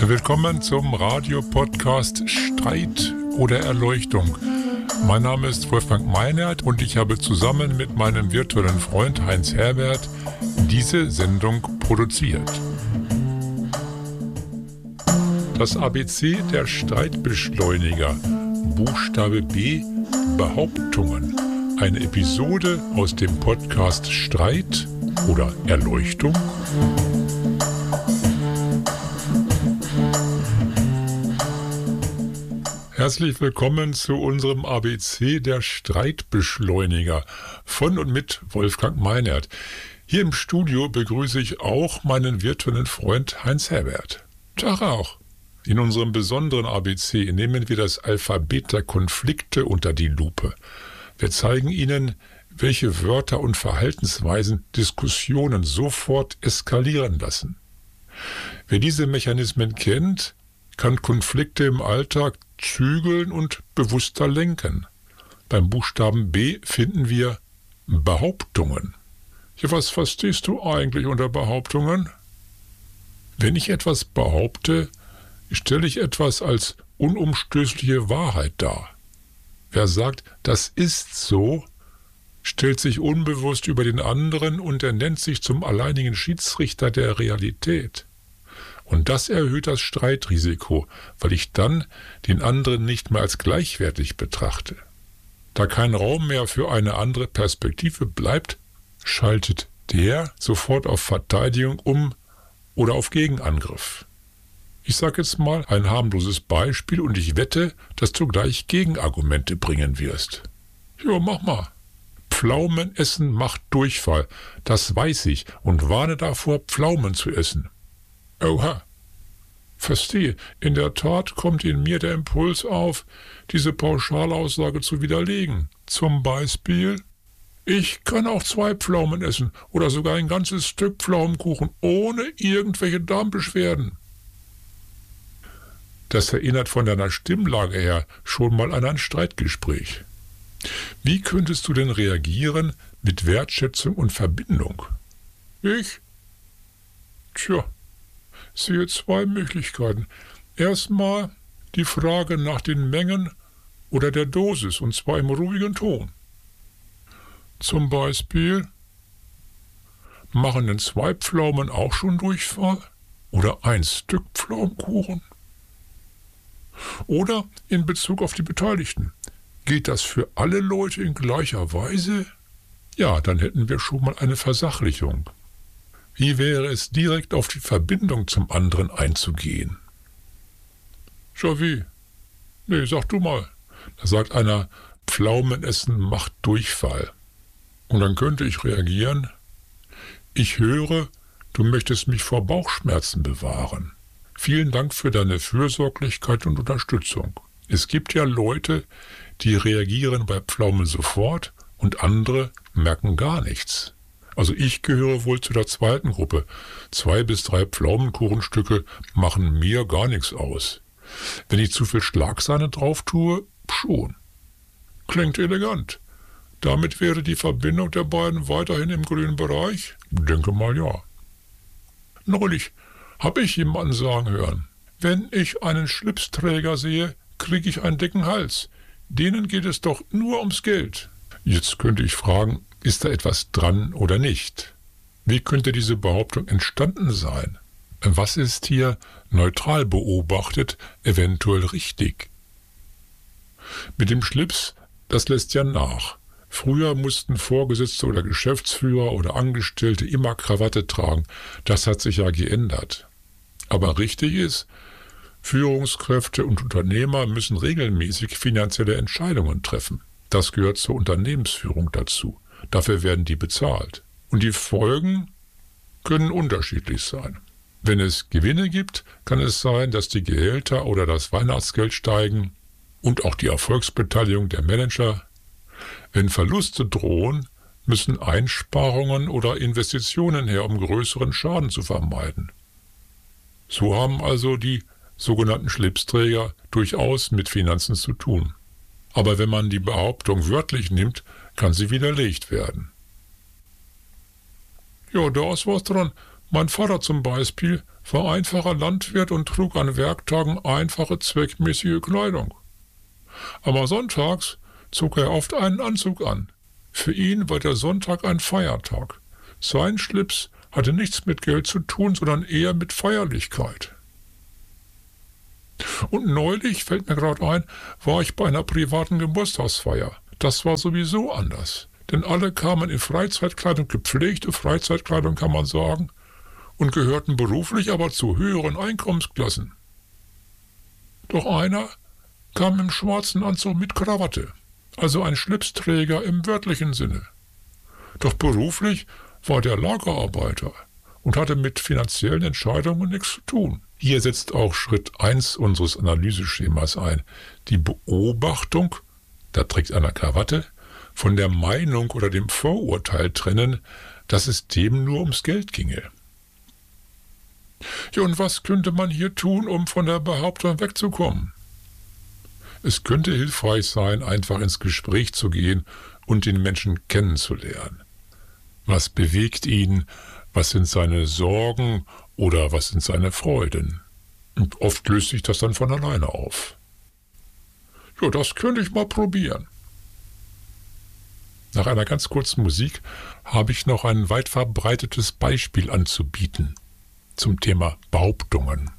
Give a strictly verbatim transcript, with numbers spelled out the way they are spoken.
Willkommen zum Radiopodcast Streit oder Erleuchtung. Mein Name ist Wolfgang Meinert und ich habe zusammen mit meinem virtuellen Freund Heinz Herbert diese Sendung produziert. Das A B C der Streitbeschleuniger, Buchstabe B, Behauptungen. Eine Episode aus dem Podcast Streit oder Erleuchtung. Herzlich willkommen zu unserem A B C der Streitbeschleuniger von und mit Wolfgang Meinert. Hier im Studio begrüße ich auch meinen virtuellen Freund Heinz Herbert. Tag auch. In unserem besonderen A B C nehmen wir das Alphabet der Konflikte unter die Lupe. Wir zeigen Ihnen, welche Wörter und Verhaltensweisen Diskussionen sofort eskalieren lassen. Wer diese Mechanismen kennt, kann Konflikte im Alltag zügeln und bewusster lenken. Beim Buchstaben B finden wir Behauptungen. Ja, was verstehst du eigentlich unter Behauptungen? Wenn ich etwas behaupte, stelle ich etwas als unumstößliche Wahrheit dar. Wer sagt, das ist so, stellt sich unbewusst über den anderen und er nennt sich zum alleinigen Schiedsrichter der Realität. Und das erhöht das Streitrisiko, weil ich dann den anderen nicht mehr als gleichwertig betrachte. Da kein Raum mehr für eine andere Perspektive bleibt, schaltet der sofort auf Verteidigung um oder auf Gegenangriff. Ich sage jetzt mal ein harmloses Beispiel und ich wette, dass du gleich Gegenargumente bringen wirst. Jo, mach mal. Pflaumen essen macht Durchfall, das weiß ich und warne davor, Pflaumen zu essen. Oha. Verstehe, in der Tat kommt in mir der Impuls auf, diese Pauschalaussage zu widerlegen. Zum Beispiel, ich kann auch zwei Pflaumen essen oder sogar ein ganzes Stück Pflaumenkuchen ohne irgendwelche Darmbeschwerden. Das erinnert von deiner Stimmlage her schon mal an ein Streitgespräch. Wie könntest du denn reagieren mit Wertschätzung und Verbindung? Ich? Tja. Ich sehe zwei Möglichkeiten. Erstmal die Frage nach den Mengen oder der Dosis, und zwar im ruhigen Ton. Zum Beispiel, machen denn zwei Pflaumen auch schon Durchfall? Oder ein Stück Pflaumenkuchen? Oder in Bezug auf die Beteiligten. Geht das für alle Leute in gleicher Weise? Ja, dann hätten wir schon mal eine Versachlichung. Wie wäre es, direkt auf die Verbindung zum anderen einzugehen? Schau wie? Nee, sag du mal. Da sagt einer, Pflaumen essen macht Durchfall. Und dann könnte ich reagieren, ich höre, du möchtest mich vor Bauchschmerzen bewahren. Vielen Dank für deine Fürsorglichkeit und Unterstützung. Es gibt ja Leute, die reagieren bei Pflaumen sofort und andere merken gar nichts. Also ich gehöre wohl zu der zweiten Gruppe. Zwei bis drei Pflaumenkuchenstücke machen mir gar nichts aus. Wenn ich zu viel Schlagsahne drauf tue, schon. Klingt elegant. Damit wäre die Verbindung der beiden weiterhin im grünen Bereich? Denke mal ja. Neulich habe ich jemanden sagen hören, wenn ich einen Schlipsträger sehe, kriege ich einen dicken Hals. Denen geht es doch nur ums Geld. Jetzt könnte ich fragen, ist da etwas dran oder nicht? Wie könnte diese Behauptung entstanden sein? Was ist hier neutral beobachtet eventuell richtig? Mit dem Schlips, das lässt ja nach. Früher mussten Vorgesetzte oder Geschäftsführer oder Angestellte immer Krawatte tragen. Das hat sich ja geändert. Aber richtig ist, Führungskräfte und Unternehmer müssen regelmäßig finanzielle Entscheidungen treffen. Das gehört zur Unternehmensführung dazu. Dafür werden die bezahlt. Und die Folgen können unterschiedlich sein. Wenn es Gewinne gibt, kann es sein, dass die Gehälter oder das Weihnachtsgeld steigen und auch die Erfolgsbeteiligung der Manager. Wenn Verluste drohen, müssen Einsparungen oder Investitionen her, um größeren Schaden zu vermeiden. So haben also die sogenannten Schlipsträger durchaus mit Finanzen zu tun. Aber wenn man die Behauptung wörtlich nimmt, kann sie widerlegt werden. Ja, da ist was dran. Mein Vater zum Beispiel war einfacher Landwirt und trug an Werktagen einfache, zweckmäßige Kleidung. Aber sonntags zog er oft einen Anzug an. Für ihn war der Sonntag ein Feiertag. Sein Schlips hatte nichts mit Geld zu tun, sondern eher mit Feierlichkeit. Und neulich, fällt mir gerade ein, war ich bei einer privaten Geburtstagsfeier. Das war sowieso anders. Denn alle kamen in Freizeitkleidung, gepflegte Freizeitkleidung kann man sagen, und gehörten beruflich aber zu höheren Einkommensklassen. Doch einer kam im schwarzen Anzug mit Krawatte, also ein Schlipsträger im wörtlichen Sinne. Doch beruflich war der Lagerarbeiter und hatte mit finanziellen Entscheidungen nichts zu tun. Hier setzt auch Schritt eins unseres Analyseschemas ein, die Beobachtung, da trägt einer Krawatte, von der Meinung oder dem Vorurteil trennen, dass es dem nur ums Geld ginge. Ja, und was könnte man hier tun, um von der Behauptung wegzukommen? Es könnte hilfreich sein, einfach ins Gespräch zu gehen und den Menschen kennenzulernen. Was bewegt ihn? Was sind seine Sorgen oder was sind seine Freuden? Und oft löst sich das dann von alleine auf. Ja, das könnte ich mal probieren. Nach einer ganz kurzen Musik habe ich noch ein weit verbreitetes Beispiel anzubieten zum Thema Behauptungen.